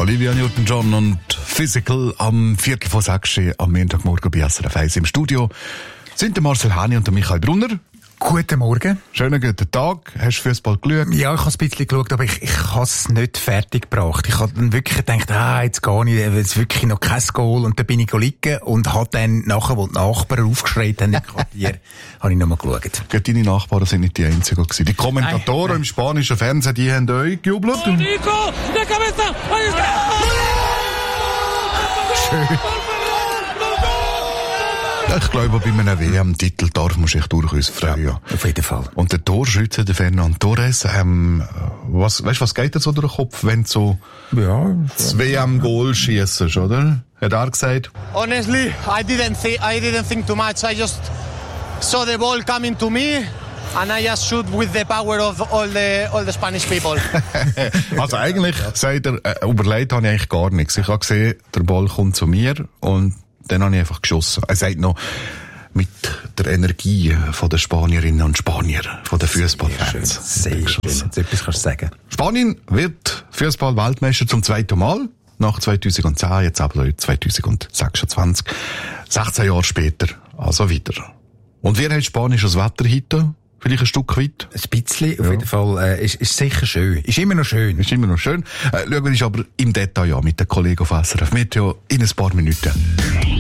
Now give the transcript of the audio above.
Olivia Newton-John und Physical am 5:45 am Montagmorgen bei SRF 1 im Studio sind der Marcel Hani und der Michael Brunner. Guten Morgen. Schönen guten Tag. Hast du Fußball geschaut? Ja, ich habe ein bisschen geschaut, aber ich habe es nicht fertig gebracht. Ich habe dann wirklich gedacht, jetzt gar nicht, jetzt wirklich noch kein Goal. Und dann bin ich liegen und habe dann nachher, wo die Nachbarn aufgeschreit haben im Quartier, habe ich nochmal geschaut. Deine Nachbarn sind nicht die einzigen gewesen. Die Kommentatoren im spanischen Fernsehen, die haben euch gejubelt. Nico, de cabeza, ahí está! Schön. Ich glaube, bei einem WM-Titel darf man sich durchaus freuen. Ja, auf jeden Fall. Und der Torschütze, der Fernand Torres, was geht dir so durch den Kopf, wenn du so das WM-Goal schiessest, oder? Hat er gesagt? Honestly, I didn't think too much. I just saw the ball coming to me. And I just shoot with the power of all the Spanish people. Also eigentlich, sagt er, überlegt habe ich eigentlich gar nichts. Ich habe gesehen, der Ball kommt zu mir und dann habe ich einfach geschossen. Er sagt noch, mit der Energie von den Spanierinnen und Spanier, von den Fußballfans. Sehr schön. Jetzt etwas kannst du sagen. Spanien wird Fußball-Weltmeister zum zweiten Mal. Nach 2010, jetzt aber 2026. 16 Jahre später, also wieder. Und wie hat spanisches Wetter heute? Vielleicht ein Stück weit? Ein bisschen, auf jeden Fall. Ist sicher schön. Ist immer noch schön. Ist immer noch schön. Schauen wir uns aber im Detail an mit den Kollegen auf SRF Meteo in ein paar Minuten.